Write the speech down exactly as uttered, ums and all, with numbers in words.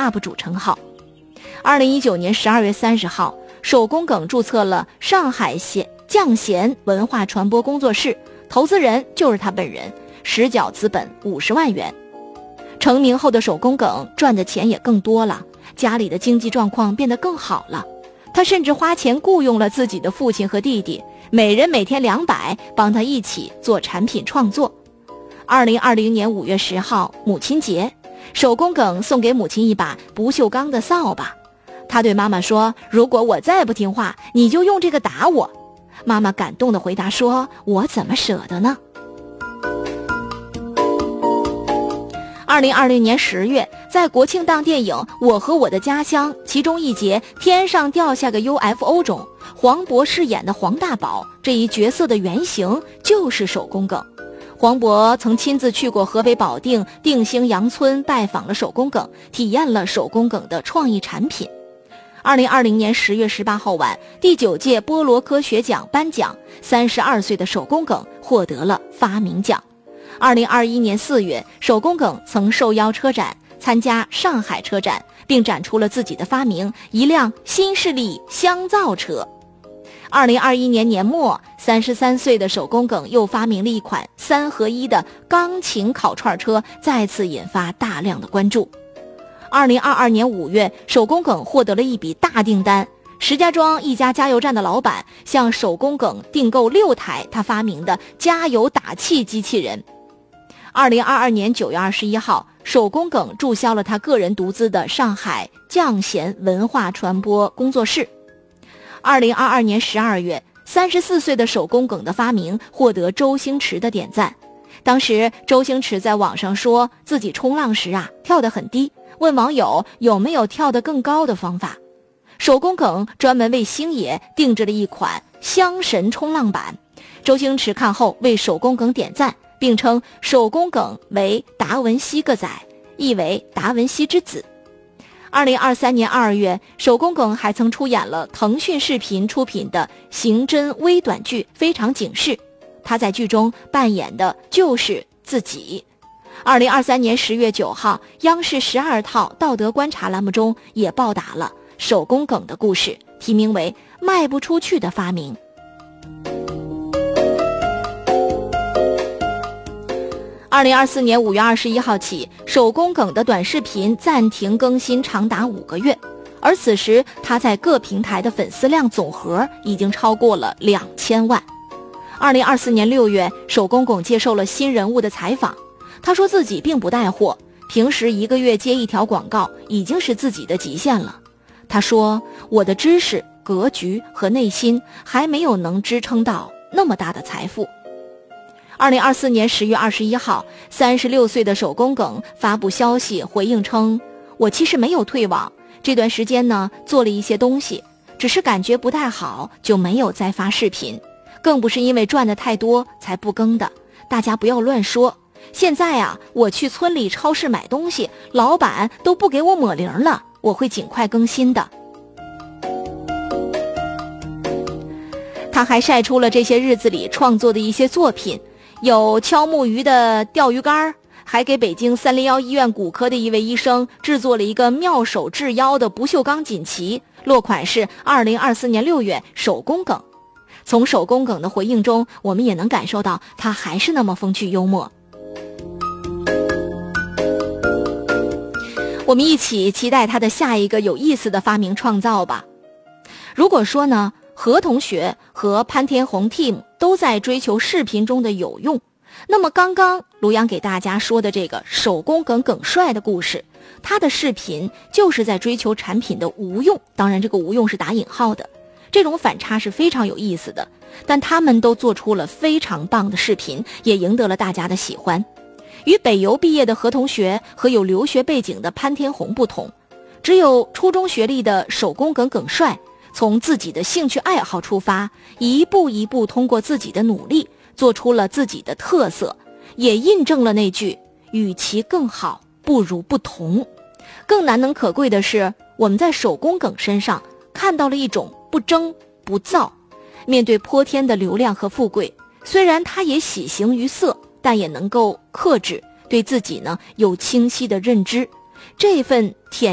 U P 主称号。二零一九年十二月三十号，手工梗注册了上海咸匠贤文化传播工作室，投资人就是他本人，实缴资本五十万元。成名后的手工梗赚的钱也更多了，家里的经济状况变得更好了。他甚至花钱雇佣了自己的父亲和弟弟，每人每天两百，帮他一起做产品创作。二零二零年五月十号，母亲节，手工梗送给母亲一把不锈钢的扫把。他对妈妈说，如果我再不听话，你就用这个打我。妈妈感动地回答说，我怎么舍得呢？二零二零年十月，在国庆档电影《我和我的家乡》其中一节天上掉下个 U F O 中，黄渤饰演的黄大宝这一角色的原型就是手工梗。黄渤曾亲自去过河北保定定兴杨村拜访了手工梗，体验了手工梗的创意产品。二零二零年十月十八号晚，第九届波罗科学奖颁奖，三十二岁的手工梗获得了发明奖。二零二一年四月，手工梗曾受邀车展，参加上海车展，并展出了自己的发明——一辆新势力香皂车。二零二一年年末，三十三岁的手工梗又发明了一款三合一的钢琴烤串车，再次引发大量的关注。二零二二年五月，手工梗获得了一笔大订单，石家庄一家加油站的老板向手工梗订购六台他发明的加油打气机器人。二零二二年九月二十一号，手工梗注销了他个人独资的上海匠贤文化传播工作室。二零二二年十二月，三十四岁的手工梗的发明获得周星驰的点赞。当时周星驰在网上说自己冲浪时啊跳得很低，问网友有没有跳得更高的方法。手工梗专门为星爷定制了一款香神冲浪板，周星驰看后为手工梗点赞，并称手工梗为达文西个仔，意为达文西之子。二零二三年二月，手工梗还曾出演了腾讯视频出品的刑侦微短剧《非常警示》，他在剧中扮演的就是自己。二零二三年十月九号，央视十二套道德观察栏目中也报道了手工梗的故事，题名为《卖不出去的发明》。二零二四年五月二十一号起，手工梗的短视频暂停更新长达五个月，而此时他在各平台的粉丝量总和已经超过了两千万。二零二四年六月，手工梗接受了新人物的采访，他说自己并不带货，平时一个月接一条广告已经是自己的极限了。他说，我的知识、格局和内心还没有能支撑到那么大的财富。二零二四年十月二十一号，三十六岁的手工梗发布消息回应称，我其实没有退网，这段时间呢做了一些东西，只是感觉不太好，就没有再发视频，更不是因为赚的太多才不更的，大家不要乱说。现在啊，我去村里超市买东西，老板都不给我抹零了，我会尽快更新的。他还晒出了这些日子里创作的一些作品，有敲木鱼的钓鱼竿，还给北京三零幺医院骨科的一位医生制作了一个妙手治腰的不锈钢锦旗，落款是二零二四年六月手工梗。从手工梗的回应中，我们也能感受到他还是那么风趣幽默。我们一起期待他的下一个有意思的发明创造吧。如果说呢，何同学和潘天红 team 都在追求视频中的有用，那么刚刚卢阳给大家说的这个手工梗耿帅的故事，他的视频就是在追求产品的无用，当然这个无用是打引号的。这种反差是非常有意思的，但他们都做出了非常棒的视频，也赢得了大家的喜欢。与北邮毕业的何同学和有留学背景的潘天红不同，只有初中学历的手工梗耿帅从自己的兴趣爱好出发，一步一步通过自己的努力做出了自己的特色，也印证了那句与其更好不如不同。更难能可贵的是，我们在手工梗身上看到了一种不争不躁，面对泼天的流量和富贵，虽然他也喜形于色，但也能够克制，对自己呢有清晰的认知。这份恬